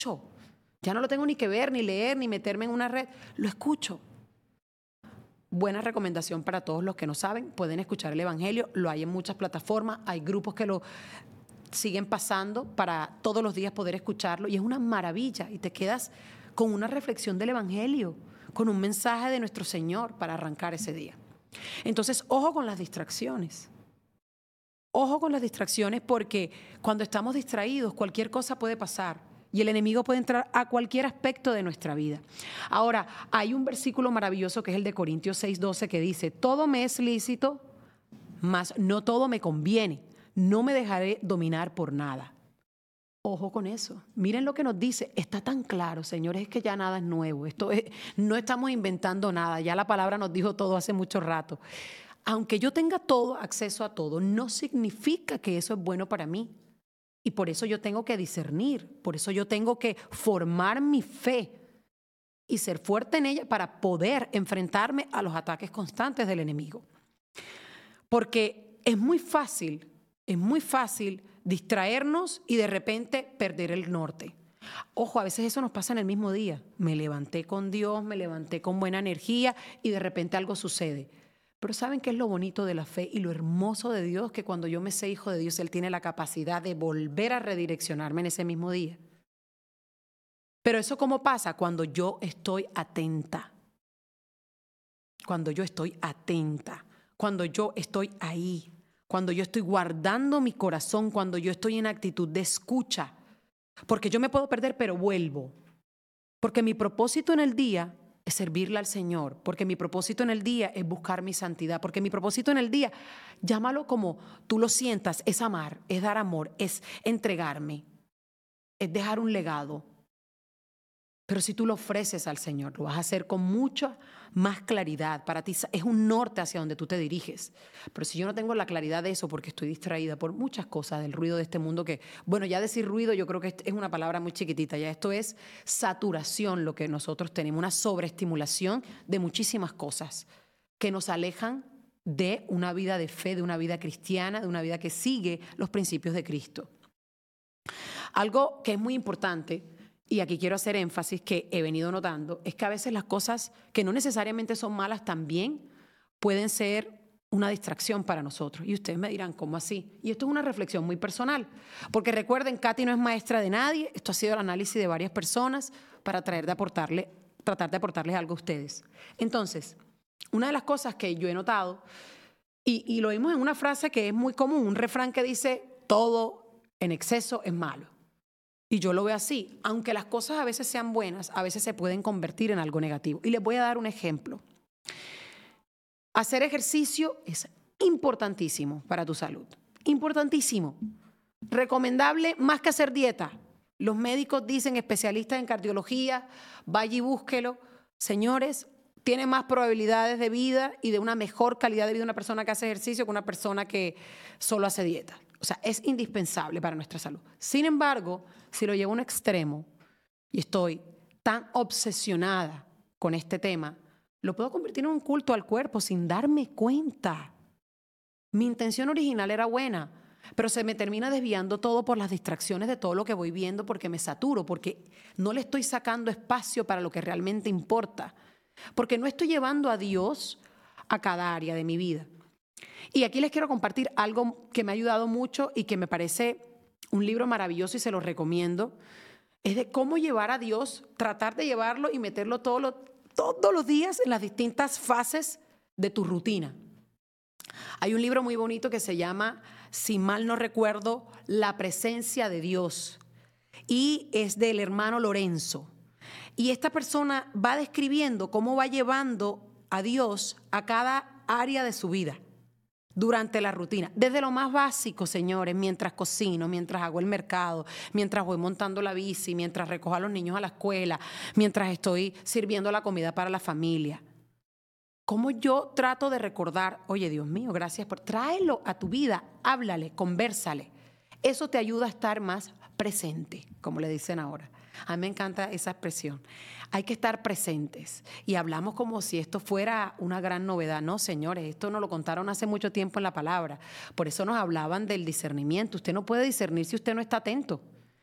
Ya no lo tengo ni que ver, ni leer, ni meterme en una red. Lo escucho. Buena recomendación para todos los que no saben. Pueden escuchar el Evangelio. Lo hay en muchas plataformas. Hay grupos que lo siguen pasando para todos los días poder escucharlo. Y es una maravilla. Y te quedas con una reflexión del Evangelio, con un mensaje de nuestro Señor para arrancar ese día. Entonces, ojo con las distracciones. Ojo con las distracciones, porque cuando estamos distraídos, cualquier cosa puede pasar y el enemigo puede entrar a cualquier aspecto de nuestra vida. Ahora, hay un versículo maravilloso que es el de Corintios 6:12 que dice: todo me es lícito, mas no todo me conviene. No me dejaré dominar por nada. Ojo con eso. Miren lo que nos dice. Está tan claro, señores, es que ya nada es nuevo. No estamos inventando nada. Ya la palabra nos dijo todo hace mucho rato. Aunque yo tenga todo, acceso a todo, no significa que eso es bueno para mí. Y por eso yo tengo que discernir, por eso yo tengo que formar mi fe y ser fuerte en ella para poder enfrentarme a los ataques constantes del enemigo. Porque es muy fácil distraernos y de repente perder el norte. Ojo, a veces eso nos pasa en el mismo día. Me levanté con Dios, me levanté con buena energía y de repente algo sucede. Pero ¿saben qué es lo bonito de la fe y lo hermoso de Dios? Que cuando yo me sé hijo de Dios, Él tiene la capacidad de volver a redireccionarme en ese mismo día. Pero eso ¿cómo pasa? Cuando yo estoy atenta. Cuando yo estoy atenta. Cuando yo estoy ahí. Cuando yo estoy guardando mi corazón. Cuando yo estoy en actitud de escucha. Porque yo me puedo perder, pero vuelvo. Porque mi propósito en el día es servirle al Señor, porque mi propósito en el día es buscar mi santidad, porque mi propósito en el día, llámalo como tú lo sientas, es amar, es dar amor, es entregarme, es dejar un legado. Pero si tú lo ofreces al Señor, lo vas a hacer con mucha más claridad. Para ti es un norte hacia donde tú te diriges. Pero si yo no tengo la claridad de eso porque estoy distraída por muchas cosas del ruido de este mundo que, bueno, ya decir ruido yo creo que es una palabra muy chiquitita. Ya esto es saturación lo que nosotros tenemos, una sobreestimulación de muchísimas cosas que nos alejan de una vida de fe, de una vida cristiana, de una vida que sigue los principios de Cristo. Algo que es muy importante, y aquí quiero hacer énfasis, que he venido notando, es que a veces las cosas que no necesariamente son malas también pueden ser una distracción para nosotros. Y ustedes me dirán, ¿cómo así? Y esto es una reflexión muy personal, porque recuerden, Katy no es maestra de nadie, esto ha sido el análisis de varias personas para tratar de aportarles algo a ustedes. Entonces, una de las cosas que yo he notado, y lo vimos en una frase que es muy común, un refrán que dice, todo en exceso es malo. Y yo lo veo así, aunque las cosas a veces sean buenas, a veces se pueden convertir en algo negativo. Y les voy a dar un ejemplo. Hacer ejercicio es importantísimo para tu salud. Importantísimo. Recomendable más que hacer dieta. Los médicos dicen, especialistas en cardiología, vaya y búsquelo. Señores, tiene más probabilidades de vida y de una mejor calidad de vida una persona que hace ejercicio que una persona que solo hace dieta. O sea, es indispensable para nuestra salud. Sin embargo, si lo llevo a un extremo y estoy tan obsesionada con este tema, lo puedo convertir en un culto al cuerpo sin darme cuenta. Mi intención original era buena, pero se me termina desviando todo por las distracciones de todo lo que voy viendo porque me saturo, porque no le estoy sacando espacio para lo que realmente importa, porque no estoy llevando a Dios a cada área de mi vida. Y aquí les quiero compartir algo que me ha ayudado mucho y que me parece un libro maravilloso y se lo recomiendo. Es de cómo llevar a Dios, tratar de llevarlo y meterlo todos los días en las distintas fases de tu rutina. Hay un libro muy bonito que se llama, si mal no recuerdo, La presencia de Dios. Y es del hermano Lorenzo. Y esta persona va describiendo cómo va llevando a Dios a cada área de su vida durante la rutina, desde lo más básico, señores, mientras cocino, mientras hago el mercado, mientras voy montando la bici, mientras recojo a los niños a la escuela, mientras estoy sirviendo la comida para la familia. Cómo yo trato de recordar, oye, Dios mío, gracias por tráelo a tu vida, háblale, convérsale. Eso te ayuda a estar más presente, como le dicen ahora. A mí me encanta esa expresión. Hay que estar presentes. Y hablamos como si esto fuera una gran novedad. No, señores, esto nos lo contaron hace mucho tiempo en la palabra. Por eso nos hablaban del discernimiento. Usted no puede discernir si usted no está atento.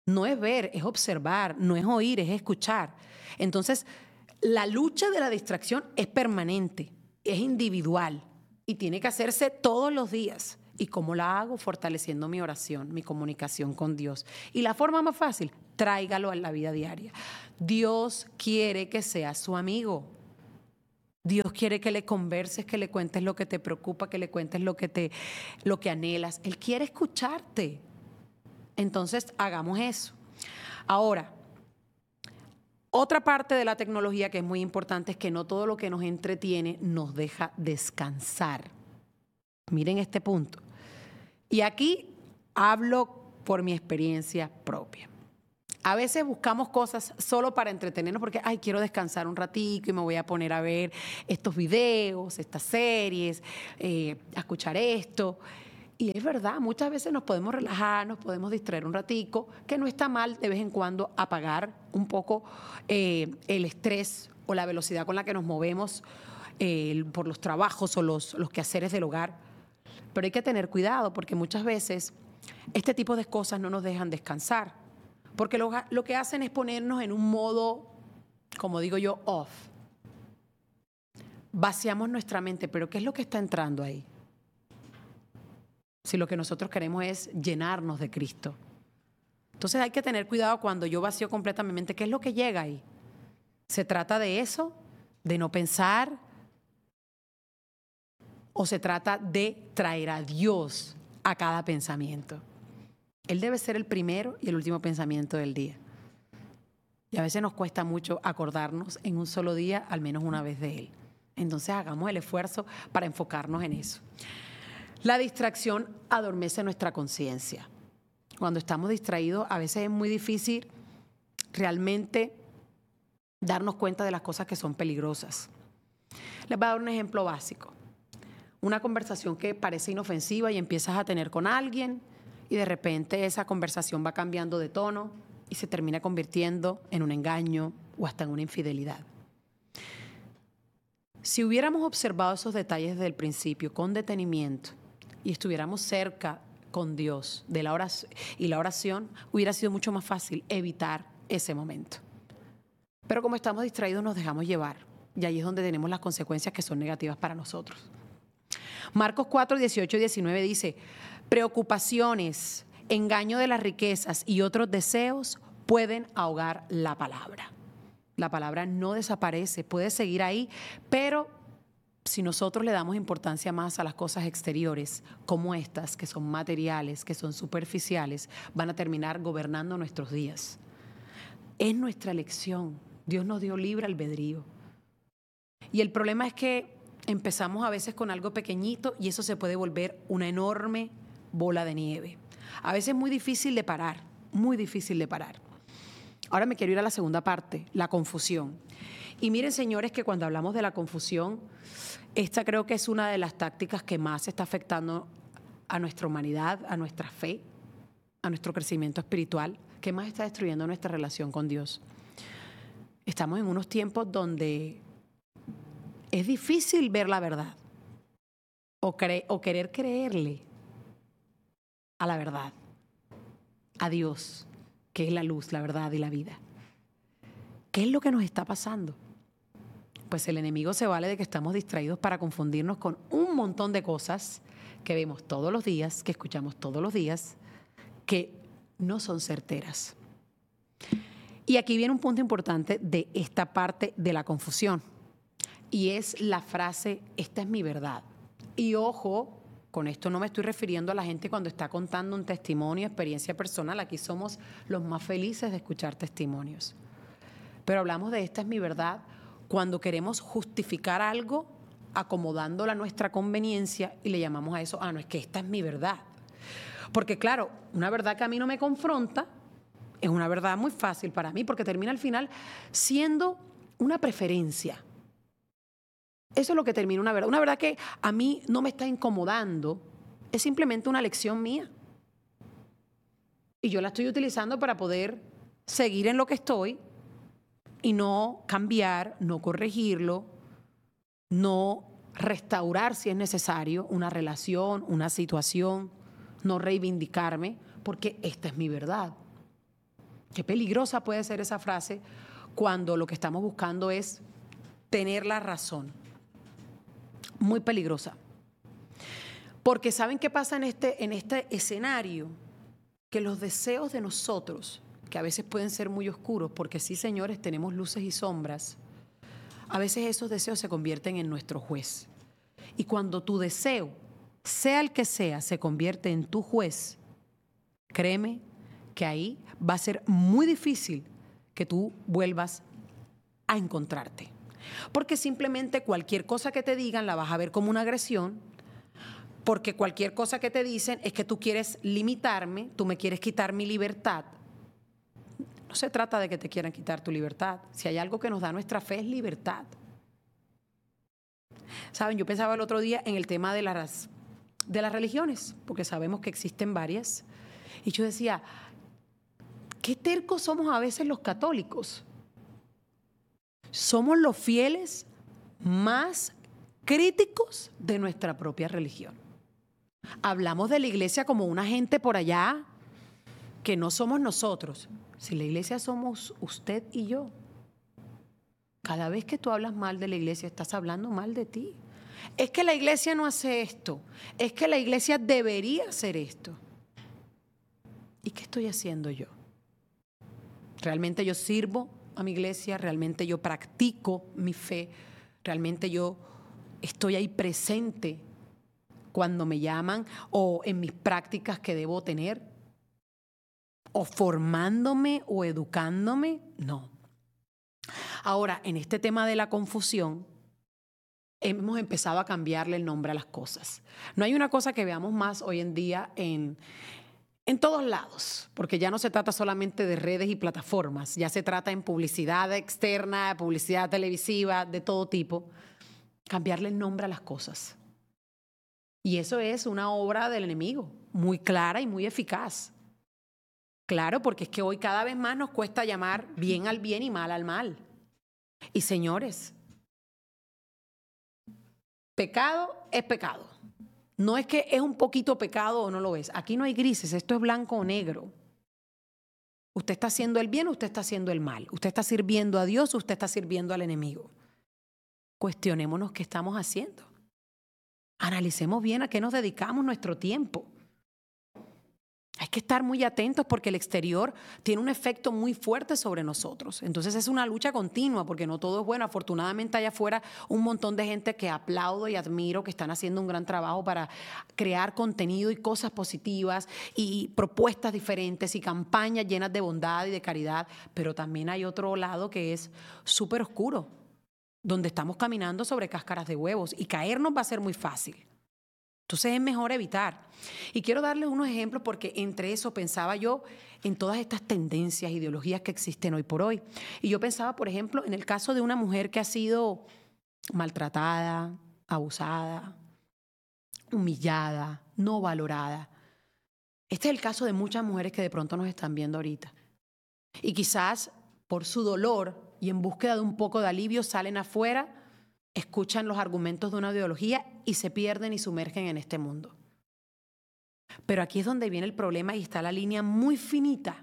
No es ver, es observar, no es oír, es escuchar. Entonces, la lucha de la distracción es permanente, es individual y tiene que hacerse todos los días. ¿Y cómo la hago? Fortaleciendo mi oración, mi comunicación con Dios. Y la forma más fácil, tráigalo a la vida diaria. Dios quiere que seas su amigo. Dios quiere que le converses, que le cuentes lo que te preocupa, que le cuentes lo que anhelas. Él quiere escucharte. Entonces, hagamos eso. Ahora, otra parte de la tecnología que es muy importante es que no todo lo que nos entretiene nos deja descansar. Miren este punto. Y aquí hablo por mi experiencia propia. A veces buscamos cosas solo para entretenernos porque, ay, quiero descansar un ratico y me voy a poner a ver estos videos, estas series, a escuchar esto. Y es verdad, muchas veces nos podemos relajar, nos podemos distraer un ratico, que no está mal de vez en cuando apagar un poco el estrés o la velocidad con la que nos movemos por los trabajos o los quehaceres del hogar. Pero hay que tener cuidado porque muchas veces este tipo de cosas no nos dejan descansar. Porque lo que hacen es ponernos en un modo, como digo yo, off. Vaciamos nuestra mente, pero ¿qué es lo que está entrando ahí? Si lo que nosotros queremos es llenarnos de Cristo. Entonces hay que tener cuidado cuando yo vacío completamente mi mente. ¿Qué es lo que llega ahí? ¿Se trata de eso? ¿De no pensar? ¿O se trata de traer a Dios a cada pensamiento? Él debe ser el primero y el último pensamiento del día. Y a veces nos cuesta mucho acordarnos en un solo día, al menos una vez de Él. Entonces hagamos el esfuerzo para enfocarnos en eso. La distracción adormece nuestra conciencia. Cuando estamos distraídos, a veces es muy difícil realmente darnos cuenta de las cosas que son peligrosas. Les voy a dar un ejemplo básico. Una conversación que parece inofensiva y empiezas a tener con alguien y de repente esa conversación va cambiando de tono y se termina convirtiendo en un engaño o hasta en una infidelidad. Si hubiéramos observado esos detalles desde el principio con detenimiento y estuviéramos cerca con Dios de la oración, y la oración, hubiera sido mucho más fácil evitar ese momento. Pero como estamos distraídos nos dejamos llevar y ahí es donde tenemos las consecuencias que son negativas para nosotros. Marcos 4, 18 y 19 dice: preocupaciones, engaño de las riquezas y otros deseos pueden ahogar la palabra. La palabra no desaparece, puede seguir ahí, pero si nosotros le damos importancia más a las cosas exteriores, como estas, que son materiales, que son superficiales, van a terminar gobernando nuestros días. Es nuestra elección. Dios nos dio libre albedrío. Y el problema es que empezamos a veces con algo pequeñito y eso se puede volver una enorme bola de nieve. A veces es muy difícil de parar, muy difícil de parar. Ahora me quiero ir a la segunda parte, la confusión. Y miren, señores, que cuando hablamos de la confusión, esta creo que es una de las tácticas que más está afectando a nuestra humanidad, a nuestra fe, a nuestro crecimiento espiritual, que más está destruyendo nuestra relación con Dios. Estamos en unos tiempos donde es difícil ver la verdad o querer creerle a la verdad, a Dios, que es la luz, la verdad y la vida. ¿Qué es lo que nos está pasando? Pues el enemigo se vale de que estamos distraídos para confundirnos con un montón de cosas que vemos todos los días, que escuchamos todos los días, que no son certeras. Y aquí viene un punto importante de esta parte de la confusión. Y es la frase: esta es mi verdad. Y ojo, con esto no me estoy refiriendo a la gente cuando está contando un testimonio, experiencia personal. Aquí somos los más felices de escuchar testimonios. Pero hablamos de esta es mi verdad cuando queremos justificar algo acomodándola a nuestra conveniencia y le llamamos a eso, no, es que esta es mi verdad. Porque claro, una verdad que a mí no me confronta es una verdad muy fácil para mí porque termina al final siendo una preferencia. Eso es lo que termina una verdad. Una verdad que a mí no me está incomodando, es simplemente una lección mía. Y yo la estoy utilizando para poder seguir en lo que estoy y no cambiar, no corregirlo, no restaurar si es necesario una relación, una situación, no reivindicarme, porque esta es mi verdad. Qué peligrosa puede ser esa frase cuando lo que estamos buscando es tener la razón. Muy peligrosa. Porque ¿saben qué pasa en este escenario? Que los deseos de nosotros, que a veces pueden ser muy oscuros, porque sí, señores, tenemos luces y sombras, a veces esos deseos se convierten en nuestro juez. Y cuando tu deseo, sea el que sea, se convierte en tu juez, créeme que ahí va a ser muy difícil que tú vuelvas a encontrarte. Porque simplemente cualquier cosa que te digan la vas a ver como una agresión, porque cualquier cosa que te dicen es que tú quieres limitarme, tú me quieres quitar mi libertad. No se trata de que te quieran quitar tu libertad. Si hay algo que nos da nuestra fe es libertad. Saben, yo pensaba el otro día en el tema de las religiones, porque sabemos que existen varias. Y yo decía, qué tercos somos a veces los católicos. Somos los fieles más críticos de nuestra propia religión. Hablamos de la iglesia como una gente por allá que no somos nosotros. Si la iglesia somos usted y yo. Cada vez que tú hablas mal de la iglesia, estás hablando mal de ti. Es que la iglesia no hace esto. Es que la iglesia debería hacer esto. ¿Y qué estoy haciendo yo? ¿Realmente yo sirvo a mi iglesia? ¿Realmente yo practico mi fe? ¿Realmente yo estoy ahí presente cuando me llaman o en mis prácticas que debo tener? ¿O formándome o educándome? No. Ahora, en este tema de la confusión, hemos empezado a cambiarle el nombre a las cosas. No hay una cosa que veamos más hoy en día en todos lados, porque ya no se trata solamente de redes y plataformas, ya se trata en publicidad externa, publicidad televisiva, de todo tipo, cambiarle el nombre a las cosas. Y eso es una obra del enemigo, muy clara y muy eficaz. Claro, porque es que hoy cada vez más nos cuesta llamar bien al bien y mal al mal. Y señores, pecado es pecado. No es que es un poquito pecado o no lo es. Aquí no hay grises, esto es blanco o negro. Usted está haciendo el bien, usted está haciendo el mal. Usted está sirviendo a Dios, usted está sirviendo al enemigo. Cuestionémonos qué estamos haciendo. Analicemos bien a qué nos dedicamos nuestro tiempo. Hay que estar muy atentos porque el exterior tiene un efecto muy fuerte sobre nosotros. Entonces es una lucha continua porque no todo es bueno. Afortunadamente allá afuera un montón de gente que aplaudo y admiro, que están haciendo un gran trabajo para crear contenido y cosas positivas y propuestas diferentes y campañas llenas de bondad y de caridad. Pero también hay otro lado que es súper oscuro, donde estamos caminando sobre cáscaras de huevos y caernos va a ser muy fácil. Entonces es mejor evitar. Y quiero darles unos ejemplos porque entre eso pensaba yo en todas estas tendencias, ideologías que existen hoy por hoy. Y yo pensaba, por ejemplo, en el caso de una mujer que ha sido maltratada, abusada, humillada, no valorada. Este es el caso de muchas mujeres que de pronto nos están viendo ahorita. Y quizás por su dolor y en búsqueda de un poco de alivio salen afuera, escuchan los argumentos de una ideología y se pierden y sumergen en este mundo. Pero aquí es donde viene el problema y está la línea muy finita.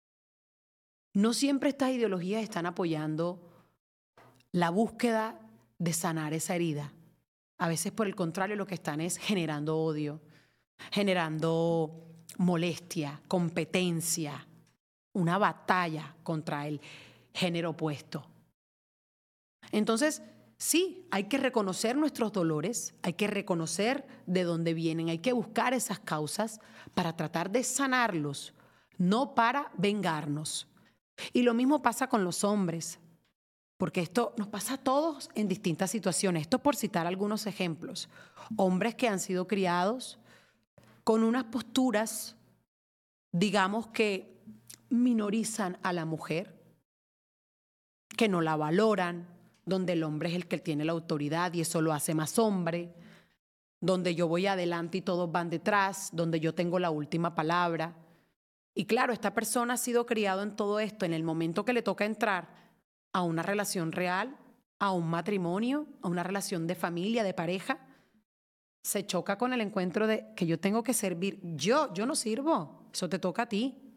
No siempre estas ideologías están apoyando la búsqueda de sanar esa herida. A veces, por el contrario, lo que están es generando odio, generando molestia, competencia, una batalla contra el género opuesto. Entonces, sí, hay que reconocer nuestros dolores, hay que reconocer de dónde vienen, hay que buscar esas causas para tratar de sanarlos, no para vengarnos. Y lo mismo pasa con los hombres, porque esto nos pasa a todos en distintas situaciones. Esto por citar algunos ejemplos. Hombres que han sido criados con unas posturas, digamos que minorizan a la mujer, que no la valoran, donde el hombre es el que tiene la autoridad y eso lo hace más hombre, donde yo voy adelante y todos van detrás, donde yo tengo la última palabra. Y claro, esta persona ha sido criado en todo esto. En el momento que le toca entrar a una relación real, a un matrimonio, a una relación de familia, de pareja, se choca con el encuentro de que yo tengo que servir. Yo no sirvo, eso te toca a ti.